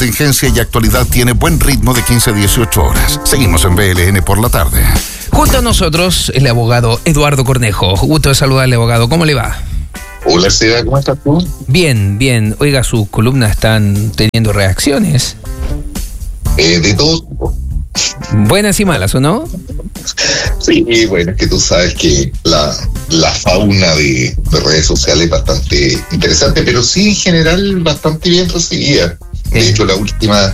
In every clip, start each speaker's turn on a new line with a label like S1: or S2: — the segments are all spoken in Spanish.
S1: contingencia y actualidad tiene buen ritmo de 15 a 18 horas. Seguimos en BLN por la tarde.
S2: Junto a nosotros, el abogado Eduardo Cornejo. Gusto de saludarle, abogado. ¿Cómo le va?
S3: Hola, Seda, ¿cómo estás tú?
S2: Bien, bien. Oiga, sus columnas están teniendo reacciones.
S3: De todo tipo.
S2: Buenas y malas, ¿o no?
S3: Sí, bueno, es que tú sabes que la fauna de redes sociales es bastante interesante, pero sí en general bastante bien recibida. De hecho, la última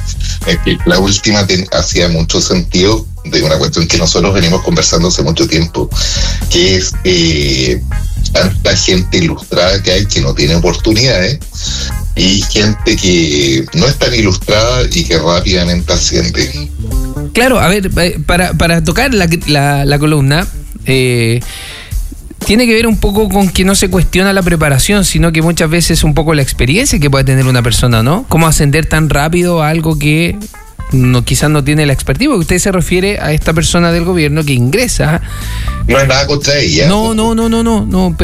S3: hacía mucho sentido de una cuestión que nosotros venimos conversando hace mucho tiempo, que es tanta gente ilustrada que hay que no tiene oportunidades y gente que no es tan ilustrada y que rápidamente asciende.
S2: Claro, a ver, para tocar la columna, tiene que ver un poco con que no se cuestiona la preparación, sino que muchas veces un poco la experiencia que puede tener una persona, ¿no? Cómo ascender tan rápido a algo que quizás no tiene la expertise, porque usted se refiere a esta persona del gobierno que ingresa.
S3: No es nada contra ella.
S2: No,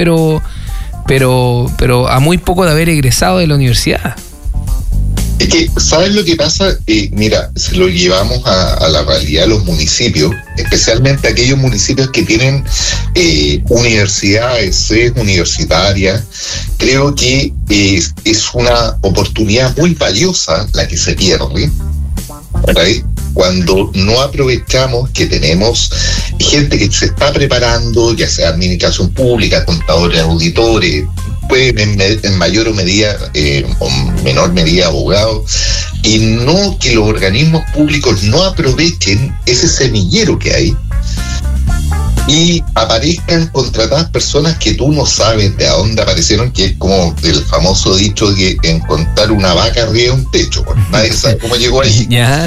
S2: pero a muy poco de haber egresado de la universidad.
S3: Es que, ¿sabes lo que pasa? Mira, se lo llevamos a la realidad de los municipios, especialmente aquellos municipios que tienen universidades, sedes universitarias. Creo que es una oportunidad muy valiosa la que se pierde, ¿verdad? Cuando no aprovechamos que tenemos gente que se está preparando, ya sea administración pública, contadores, auditores, pueden en mayor o medida o menor medida abogados, y no que los organismos públicos no aprovechen ese semillero que hay y aparezcan contratadas personas que tú no sabes de a dónde aparecieron, que es como el famoso dicho de encontrar una vaca arriba de un techo, nadie sabe cómo llegó ahí.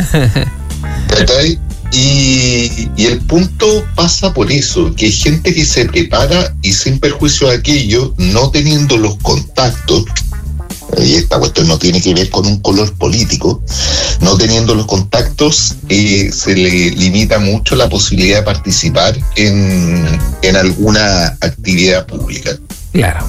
S3: Y el punto pasa por eso, que hay gente que se prepara y sin perjuicio de aquello, no teniendo los contactos, y esta cuestión no tiene que ver con un color político, no teniendo los contactos, se le limita mucho la posibilidad de participar en alguna actividad pública.
S2: Claro.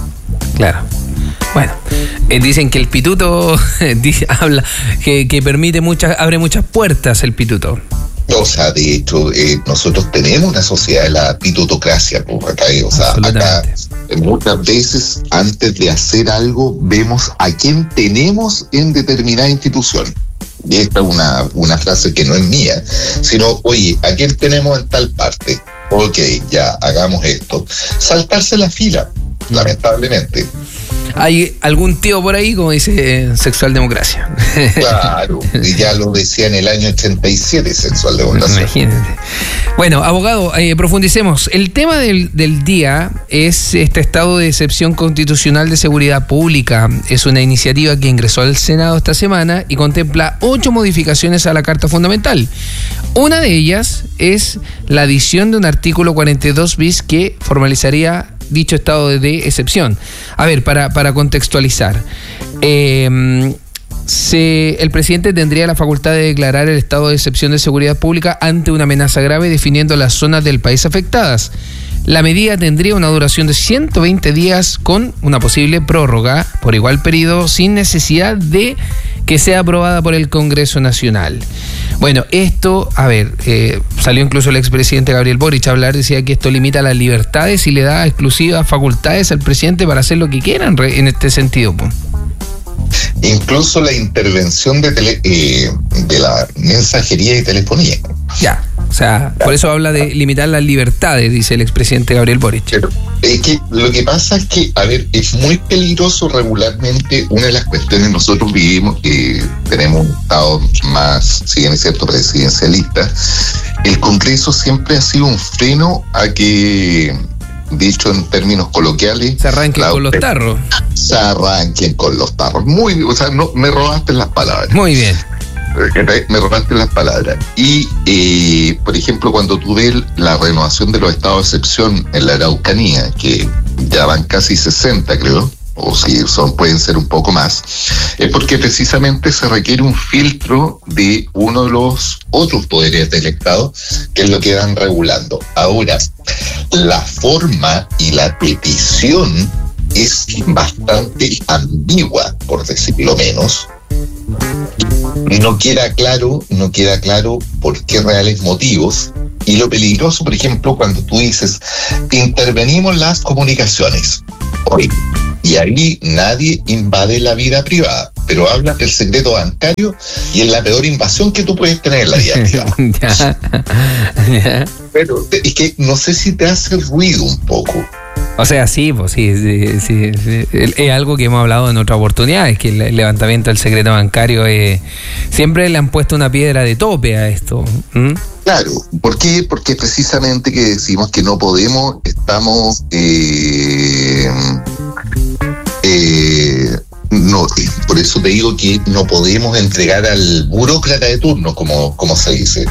S2: Bueno, dicen que el pituto habla, que permite abre muchas puertas el pituto.
S3: O sea, de hecho, nosotros tenemos una sociedad de la pitutocracia, pues, acá, o sea, acá muchas veces antes de hacer algo vemos a quién tenemos en determinada institución. Y esta es una frase que no es mía, sino, oye, ¿a quién tenemos en tal parte? Ok, ya, hagamos esto. Saltarse la fila, lamentablemente.
S2: Hay algún tío por ahí, como dice Sexual Democracia.
S3: Claro, y ya lo decía en el año 87, Sexual Democracia.
S2: Imagínate. Bueno, abogado, profundicemos. El tema del día es este estado de excepción constitucional de seguridad pública. Es una iniciativa que ingresó al Senado esta semana y contempla 8 modificaciones a la Carta Fundamental. Una de ellas es la adición de un artículo 42 bis que formalizaría dicho estado de excepción. A ver, para contextualizar, el presidente tendría la facultad de declarar el estado de excepción de seguridad pública ante una amenaza grave, definiendo las zonas del país afectadas. La medida tendría una duración de 120 días con una posible prórroga por igual periodo, sin necesidad de que sea aprobada por el Congreso Nacional. Bueno, esto, salió incluso el expresidente Gabriel Boric a hablar, decía que esto limita las libertades y le da exclusivas facultades al presidente para hacer lo que quieran en este sentido.
S3: Incluso la intervención de la mensajería y telefonía.
S2: Ya, o sea, por eso habla de limitar las libertades, dice el expresidente Gabriel Boric.
S3: Pero es que lo que pasa es que, es muy peligroso regularmente. Una de las cuestiones, nosotros vivimos, tenemos un estado más, si bien es cierto, presidencialista. El Congreso siempre ha sido un freno a que, dicho en términos coloquiales,
S2: se arranquen con los tarros.
S3: Se arranquen con los tarros. Me robaste las palabras.
S2: Muy bien.
S3: Me robaste las palabras. Y, por ejemplo, cuando tú ves la renovación de los estados de excepción en la Araucanía, que ya van casi 60, creo, o si pueden ser un poco más, es porque precisamente se requiere un filtro de uno de los otros poderes del Estado, que es lo que van regulando. Ahora, la forma y la petición es bastante ambigua, por decirlo menos, no queda claro por qué reales motivos. Y lo peligroso, por ejemplo, cuando tú dices, intervenimos las comunicaciones. Oye, y ahí nadie invade la vida privada, pero hablas del secreto bancario y es la peor invasión que tú puedes tener en la vida privada.
S2: Ya.
S3: Pero es que no sé si te hace ruido un poco.
S2: O sea, sí. Es algo que hemos hablado en otras oportunidades, que el levantamiento del secreto bancario siempre le han puesto una piedra de tope a esto.
S3: Claro, ¿por qué? Porque precisamente que decimos que no podemos, estamos no, por eso te digo que no podemos entregar al burócrata de turno, como se dice.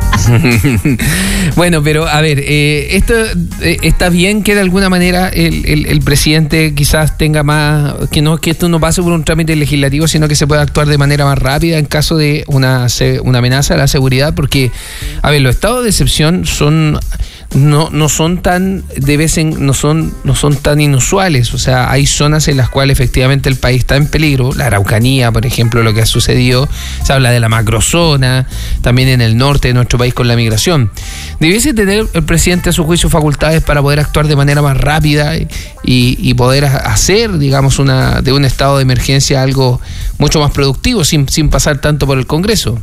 S2: Bueno, pero a ver, esto está bien que de alguna manera el presidente quizás tenga más, que esto no pase por un trámite legislativo, sino que se pueda actuar de manera más rápida en caso de una amenaza a la seguridad, porque, a ver, los estados de excepción no son tan no son tan inusuales. O sea, hay zonas en las cuales efectivamente el país está en peligro. La Araucanía, por ejemplo, lo que ha sucedido, se habla de la macrozona, también en el norte de nuestro país con la migración. Debiese tener el presidente a su juicio facultades para poder actuar de manera más rápida y poder hacer, digamos, de un estado de emergencia algo mucho más productivo sin pasar tanto por el Congreso.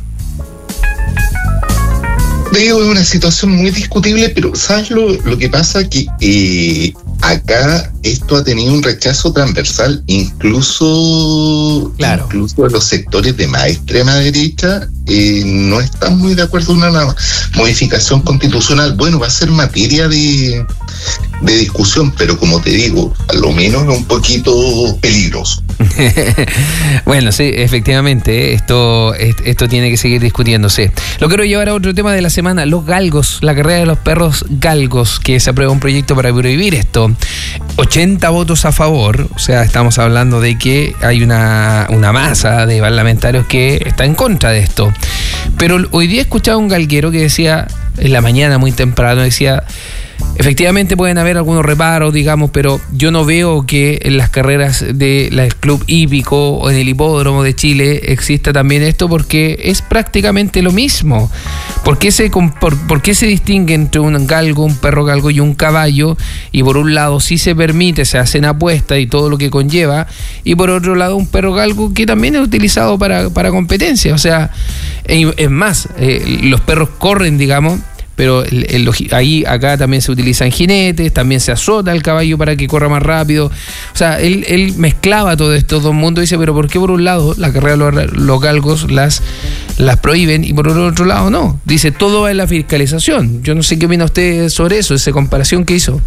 S3: Digo, es una situación muy discutible, pero ¿sabes lo que pasa? Que acá esto ha tenido un rechazo transversal, incluso de los sectores de más extrema derecha, no están muy de acuerdo en una modificación constitucional. Bueno, va a ser materia de discusión, pero como te digo, a lo menos es un poquito peligroso.
S2: Bueno, sí, efectivamente, esto tiene que seguir discutiéndose. Lo quiero llevar a otro tema de la semana, los galgos, la carrera de los perros galgos, que se aprueba un proyecto para prohibir esto. 80 votos a favor, o sea, estamos hablando de que hay una masa de parlamentarios que está en contra de esto. Pero hoy día escuchaba un galguero que decía, en la mañana muy temprano, decía, efectivamente pueden haber algunos reparos, digamos, pero yo no veo que en las carreras del Club Hípico o en el Hipódromo de Chile exista también esto, porque es prácticamente lo mismo. ¿Por qué se distingue entre un galgo, un perro galgo y un caballo? Y por un lado sí se permite, se hacen apuestas y todo lo que conlleva, y por otro lado un perro galgo que también es utilizado para competencia. O sea, es más, los perros corren, digamos, pero acá también se utilizan jinetes, también se azota el caballo para que corra más rápido. O sea, él mezclaba todos estos dos mundos y dice, pero ¿por qué por un lado la carrera de los galgos las prohíben y por el otro lado no? Dice, todo va en la fiscalización. Yo no sé qué opina usted sobre eso, esa comparación que hizo.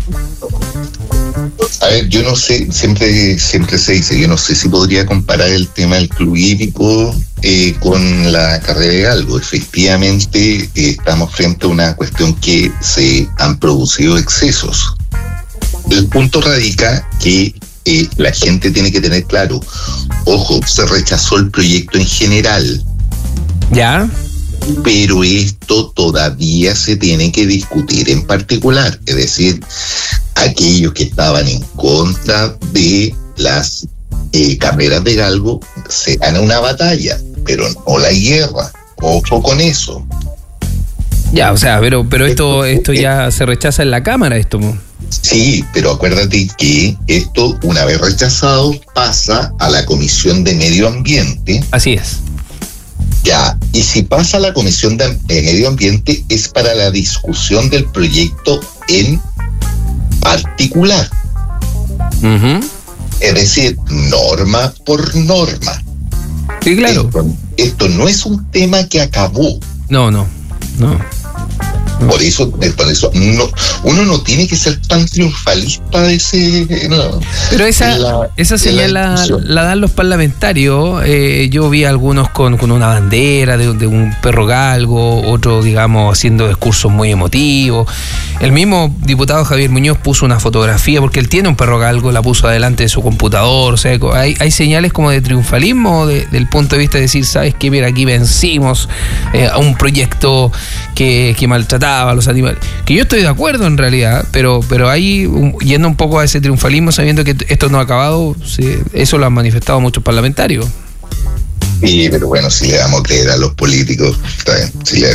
S3: A ver, yo no sé, siempre se dice, yo no sé si podría comparar el tema del club hípico con la carrera de galgo. Efectivamente, estamos frente a una cuestión que se han producido excesos. El punto radica que la gente tiene que tener claro, ojo, se rechazó el proyecto en general.
S2: ¿Ya?
S3: Pero esto todavía se tiene que discutir en particular, es decir, aquellos que estaban en contra de las carreras de galgo se gana una batalla, pero no la guerra. Ojo con eso.
S2: Ya, o sea, pero esto ya se rechaza en la Cámara, esto.
S3: Sí, pero acuérdate que esto, una vez rechazado, pasa a la Comisión de Medio Ambiente.
S2: Así es.
S3: Ya, y si pasa a la Comisión de Medio Ambiente es para la discusión del proyecto en particular.
S2: Uh-huh.
S3: Es decir, norma por norma.
S2: Sí, claro.
S3: Esto no es un tema que acabó.
S2: No. Por
S3: eso no, uno no tiene que ser tan triunfalista de ese. No,
S2: pero esa señal la dan los parlamentarios. Yo vi a algunos con una bandera de un perro galgo, otro, digamos, haciendo discursos muy emotivos. El mismo diputado Javier Muñoz puso una fotografía, porque él tiene un perro galgo, la puso adelante de su computador. O sea, hay señales como de triunfalismo del punto de vista de decir, ¿sabes qué? Mira, aquí vencimos a un proyecto que maltrataba a los animales. Que yo estoy de acuerdo en realidad, pero ahí, yendo un poco a ese triunfalismo, sabiendo que esto no ha acabado, sí, eso lo han manifestado muchos parlamentarios.
S3: Sí, pero bueno, si le damos a creer a los políticos, está bien.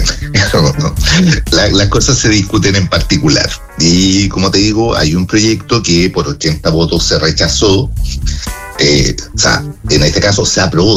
S3: Las cosas se discuten en particular. Y como te digo, hay un proyecto que por 80 votos se rechazó. O sea, en este caso se aprobó,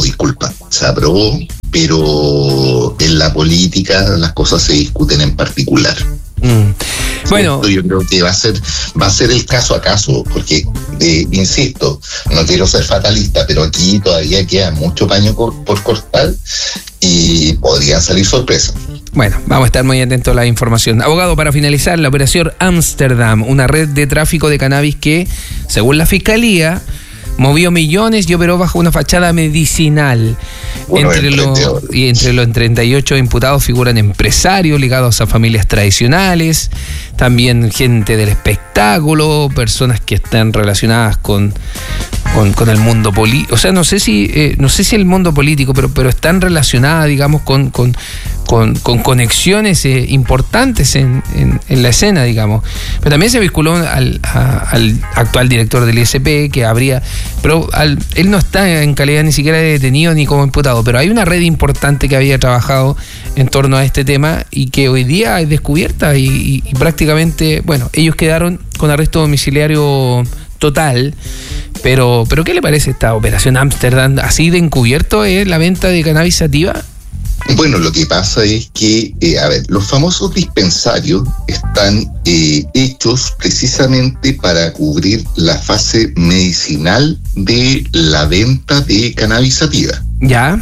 S3: pero en la política las cosas se discuten en particular.
S2: Bueno,
S3: yo creo que va a ser el caso a caso, porque insisto, no quiero ser fatalista, pero aquí todavía queda mucho paño por cortar y podrían salir sorpresas.
S2: Bueno, vamos a estar muy atentos a la información. Abogado, para finalizar, la operación Ámsterdam, una red de tráfico de cannabis que, según la Fiscalía, movió millones y operó bajo una fachada medicinal.
S3: Bueno,
S2: entre los 38 imputados figuran empresarios ligados a familias tradicionales, también gente del espectáculo, personas que están relacionadas con el mundo político. O sea, no sé si el mundo político, pero están relacionadas, digamos, con conexiones importantes en la escena, digamos. Pero también se vinculó al actual director del ISP, que habría... Pero él no está en calidad ni siquiera de detenido ni como imputado, pero hay una red importante que había trabajado en torno a este tema y que hoy día es descubierta y prácticamente, bueno, ellos quedaron con arresto domiciliario total. Pero ¿qué le parece esta operación Ámsterdam? ¿Así de encubierto es la venta de cannabis sativa?
S3: Bueno, lo que pasa es que, los famosos dispensarios están hechos precisamente para cubrir la fase medicinal de la venta de cannabis sativa.
S2: ¿Ya?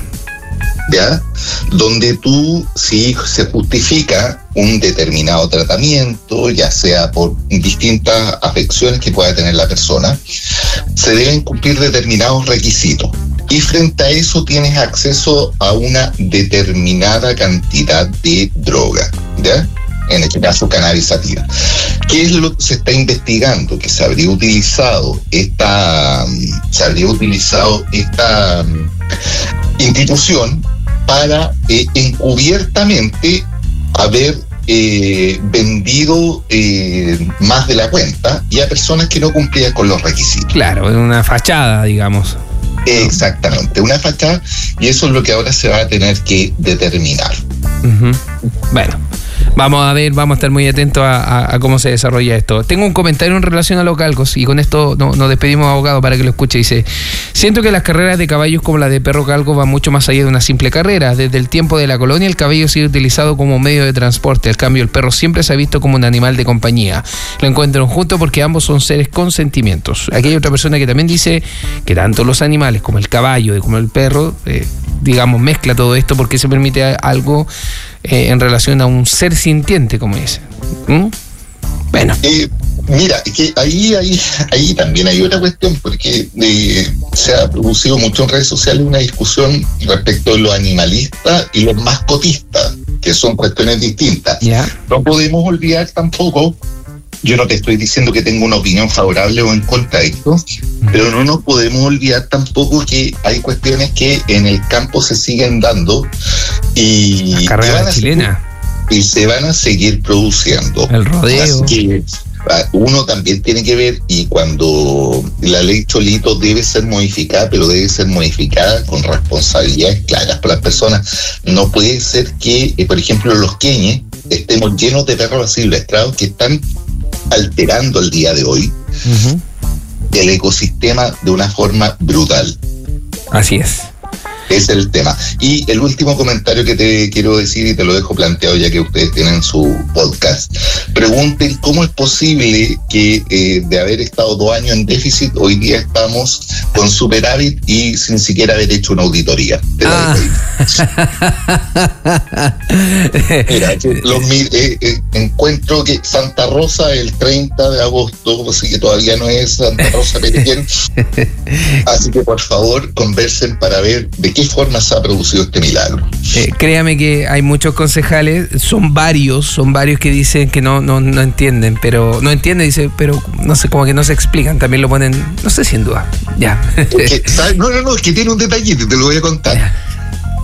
S3: Donde tú, si se justifica un determinado tratamiento, ya sea por distintas afecciones que pueda tener la persona, se deben cumplir determinados requisitos. Y frente a eso tienes acceso a una determinada cantidad de droga, ¿ya? En este caso cannabis sativa. ¿Qué es lo que se está investigando? Que se habría utilizado esta institución para encubiertamente haber vendido más de la cuenta y a personas que no cumplían con los requisitos.
S2: Claro, una fachada, digamos.
S3: Exactamente, una fachada, y eso es lo que ahora se va a tener que determinar.
S2: Bueno, vamos a estar muy atentos a cómo se desarrolla esto. Tengo un comentario en relación a los galgos y con esto nos despedimos, abogado, para que lo escuche. Dice: siento que las carreras de caballos como la de perro galgo van mucho más allá de una simple carrera. Desde el tiempo de la colonia el caballo ha sido utilizado como medio de transporte. Al cambio, el perro siempre se ha visto como un animal de compañía. Lo encuentran juntos porque ambos son seres con sentimientos. Aquí hay otra persona que también dice que tanto los animales como el caballo y como el perro, digamos, mezcla todo esto porque se permite algo en relación a un ser sintiente, como dice. Bueno.
S3: Mira, que ahí también hay otra cuestión, porque se ha producido mucho en redes sociales una discusión respecto de los animalistas y los mascotistas, que son cuestiones distintas.
S2: Yeah.
S3: No podemos olvidar tampoco, yo no te estoy diciendo que tengo una opinión favorable o en contra de esto, pero no nos podemos olvidar tampoco que hay cuestiones que en el campo se siguen dando y
S2: la carrera chilena.
S3: Y se van a seguir produciendo.
S2: El rodeo.
S3: Así que uno también tiene que ver, y cuando la ley Cholito debe ser modificada, pero debe ser modificada con responsabilidades claras para las personas. No puede ser que, por ejemplo, los queñes estemos llenos de perros asilvestrados que están alterando el día de hoy el ecosistema de una forma brutal.
S2: Así es.
S3: Ese es el tema. Y el último comentario que te quiero decir, y te lo dejo planteado ya que ustedes tienen su podcast. Pregunten cómo es posible que de haber estado 2 años en déficit, hoy día estamos con superávit y sin siquiera haber hecho una auditoría. Mira, encuentro que Santa Rosa el 30 de agosto, así que todavía no es Santa Rosa Perequén. Así que por favor conversen para ver de qué forma se ha producido este milagro.
S2: Créame que hay muchos concejales, son varios que dicen que no entienden, pero no entienden, dice, pero no sé, como que no se explican, también lo ponen, no sé si en duda. Ya.
S3: No, es que tiene un detallito, te lo voy a contar.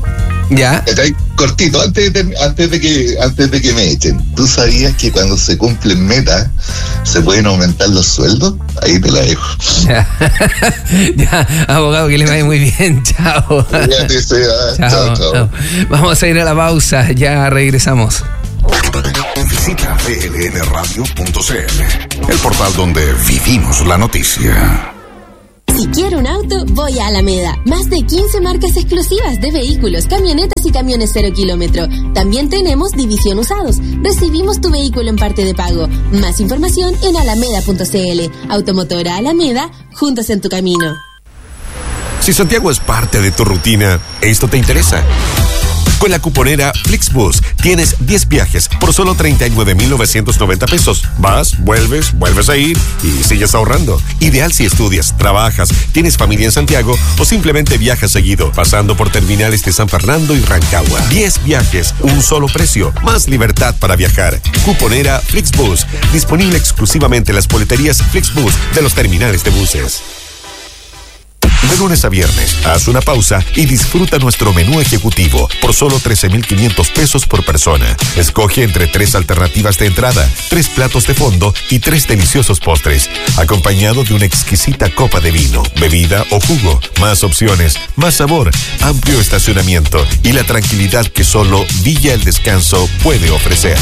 S2: Ya.
S3: Cortito, antes de que me echen. ¿Tú sabías que cuando se cumplen metas se pueden aumentar los sueldos? Ahí te la dejo.
S2: Ya, abogado, que le vaya muy bien. Chao. Chao. Vamos a ir a la pausa, ya regresamos.
S1: Visita blnradio.cl, el portal donde vivimos la noticia.
S4: Si quiero un auto, voy a Alameda. Más de 15 marcas exclusivas de vehículos, camionetas y camiones 0 kilómetro. También tenemos división usados. Recibimos tu vehículo en parte de pago. Más información en alameda.cl. Automotora Alameda, juntos en tu camino.
S5: Si Santiago es parte de tu rutina, esto te interesa. Con la cuponera Flixbus tienes 10 viajes por solo 39,990 pesos. Vas, vuelves a ir y sigues ahorrando. Ideal si estudias, trabajas, tienes familia en Santiago o simplemente viajas seguido, pasando por terminales de San Fernando y Rancagua. 10 viajes, un solo precio, más libertad para viajar. Cuponera Flixbus, disponible exclusivamente en las boleterías Flixbus de los terminales de buses. De lunes a viernes, haz una pausa y disfruta nuestro menú ejecutivo por solo 13,500 pesos por persona. Escoge entre 3 alternativas de entrada, 3 platos de fondo y 3 deliciosos postres, acompañado de una exquisita copa de vino, bebida o jugo. Más opciones, más sabor, amplio estacionamiento y la tranquilidad que solo Villa El Descanso puede ofrecer.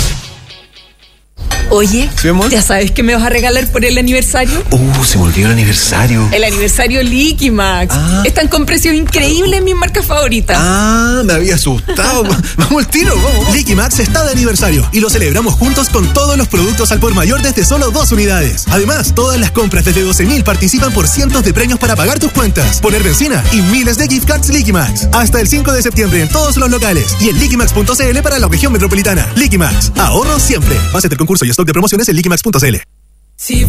S6: Oye,
S5: ¿sí, amor?
S6: ¿Ya sabes qué me vas a regalar por el aniversario?
S5: Se me olvidó el aniversario.
S6: El aniversario Liquimax. Están con precios increíbles en mis marcas favoritas.
S5: Me había asustado. Vamos al tiro, vamos.
S7: Liquimax está de aniversario y lo celebramos juntos con todos los productos al por mayor desde solo 2 unidades. Además, todas las compras desde 12,000 participan por cientos de premios para pagar tus cuentas, poner benzina y miles de gift cards Liquimax. Hasta el 5 de septiembre en todos los locales y en liquimax.cl para la región metropolitana. Liquimax, ahorro siempre. Base del concurso y stock de promociones en liquimax.cl.